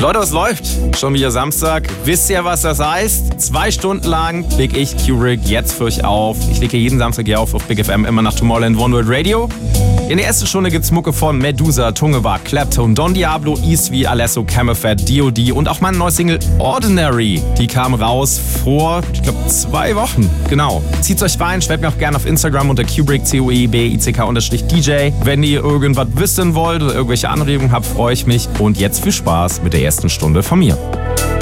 Leute, was läuft? Schon wieder Samstag. Wisst ihr, was das heißt? 2 Stunden lang leg ich Kubrick jetzt für euch auf. Ich lege jeden Samstag hier auf Big FM, immer nach Tomorrowland One World Radio. In der ersten Stunde gibt's Mucke von Medusa, Tungebar, Clapton, Don Diablo, Eastv, Alesso, Camelphat, D.O.D. und auch meine neue Single Ordinary. Die kam raus vor, ich glaube, 2 Wochen. Genau. Zieht's euch rein, schreibt mir auch gerne auf Instagram unter Kubrick, CUEBICK_DJ. Wenn ihr irgendwas wissen wollt oder irgendwelche Anregungen habt, freue ich mich. Und jetzt viel Spaß mit der ersten Stunde von mir.